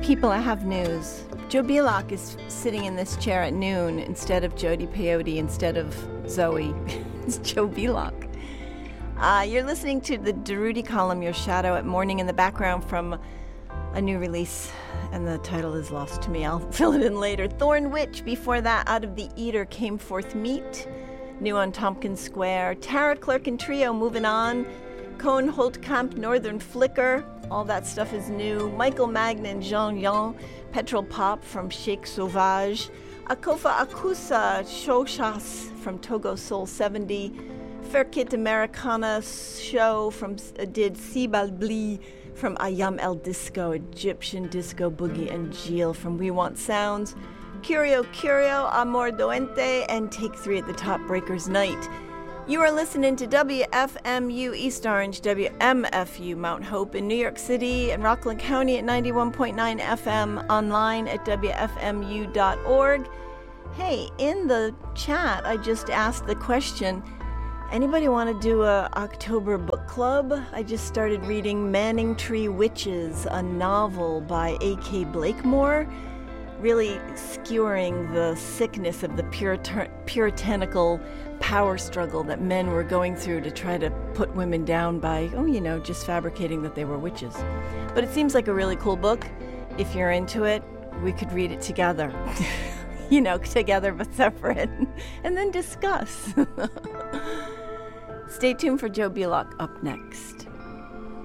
People, I have news. Joe Belak is sitting in this chair at noon instead of Jody Peyote, instead of Zoe. It's Joe Belak. You're listening to the Durruti column, Your Shadow at Morning, in the background from a new release, and the title is lost to me. I'll fill it in later. Thorn Witch, before that, Out of the Eater Came Forth Meat, new on Tompkins Square. Tara Clerk and Trio, Moving On. Cohn Holtkamp, Northern Flicker, all that stuff is new. Michael Magnan, Jean Yon, Petrol Pop from Sheikh Sauvage. Akofa Akusa, Shoshas from Togo Soul 70. Ferkit Americana show did Sibalbli from Ayam El Disco, Egyptian Disco Boogie, and Gilles from We Want Sounds. Curio, Amor Doente, and Take 3 at the Top, Breakers Night. You are listening to WFMU East Orange, WMFU Mount Hope in New York City and Rockland County at 91.9 FM, online at WFMU.org. Hey, in the chat, I just asked the question, anybody want to do a October book club? I just started reading Manning Tree Witches, a novel by A.K. Blakemore, really skewering the sickness of the puritanical power struggle that men were going through to try to put women down by, just fabricating that they were witches. But it seems like a really cool book. If you're into it, we could read it together. Together but separate, and then discuss. Stay tuned for Joe Belak up next.